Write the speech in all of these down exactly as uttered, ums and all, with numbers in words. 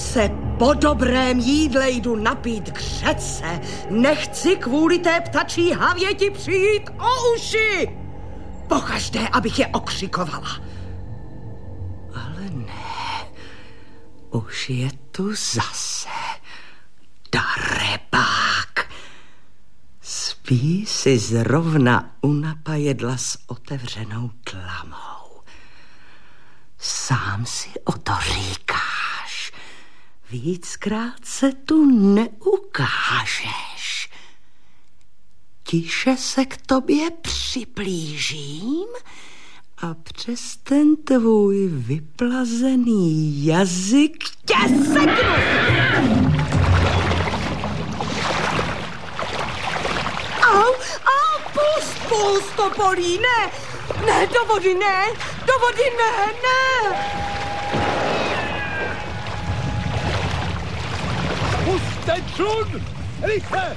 se po dobrém jídle jdu napít k řece. Nechci kvůli té ptačí havěti přijít o uši. Pokaždé, abych je okřikovala. Ale ne. Už je tu zase darebák. Spí si zrovna u napajedla s otevřenou tlamou. Sám si o to říkáš. Víckrát se tu neukážeš. Tiše se k tobě přiblížím a přes ten tvůj vyplazený jazyk tě seknu. Au, au, pust, pust, to bolí, ne, ne, do vody ne, do vody ne, ne. Puste člun, rychle!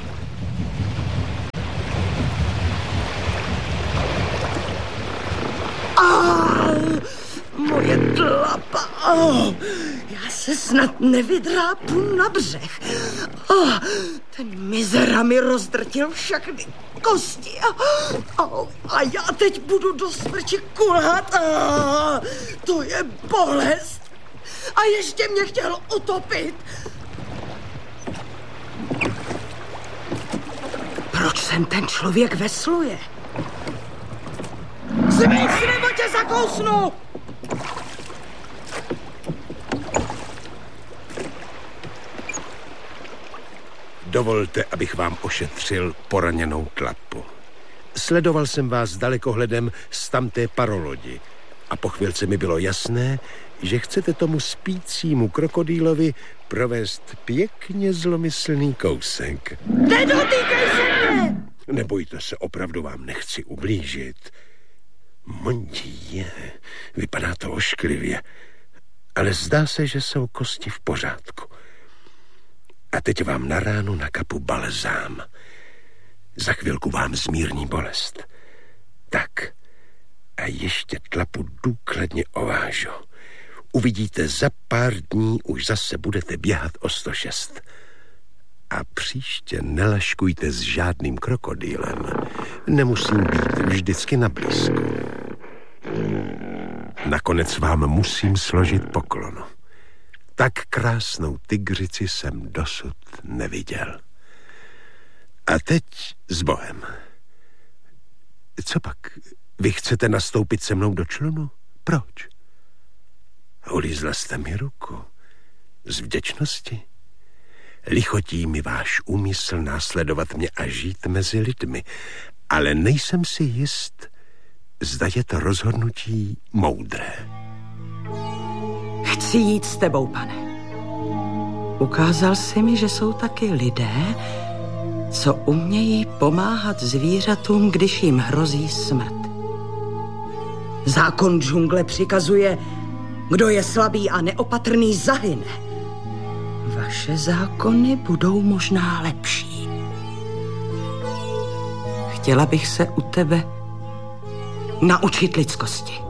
Au, moje tlapa, oh, já se snad nevydrápu na břeh. Oh, ten mizera mi rozdrtil všechny kosti. Oh, a já teď budu do smrti kulhat. Oh, to je bolest. A ještě mě chtěl utopit. Proč sem ten člověk vesluje? Zmiz, nebo tě zakousnu! Dovolte, abych vám ošetřil poraněnou tlapu. Sledoval jsem vás dalekohledem z tamté parolodi a po chvilce mi bylo jasné, že chcete tomu spícímu krokodýlovi provést pěkně zlomyslný kousek. Nedotýkej se mě! Nebojte se, opravdu vám nechci ublížit. Mondí, vypadá to ošklivě, ale zdá se, že jsou kosti v pořádku. A teď vám na ránu nakapu balzám. Za chvilku vám zmírní bolest. Tak, a ještě tlapu důkladně ovážu. Uvidíte, za pár dní už zase budete běhat o sto šest. A příště nelaškujte s žádným krokodýlem. Nemusím být vždycky na blízku. Nakonec vám musím složit poklonu. Tak krásnou tygřici jsem dosud neviděl. A teď s Bohem. Co pak? Vy chcete nastoupit se mnou do člunu? Proč? Ulízla jste mi ruku. Z vděčnosti? Lichotí mi váš úmysl následovat mě a žít mezi lidmi, ale nejsem si jist, zda je to rozhodnutí moudré. Chci jít s tebou, pane. Ukázal jsi mi, že jsou taky lidé, co umějí pomáhat zvířatům, když jim hrozí smrt. Zákon džungle přikazuje, kdo je slabý a neopatrný, zahyne. Vaše zákony budou možná lepší. Chtěla bych se u tebe naučit lidskosti.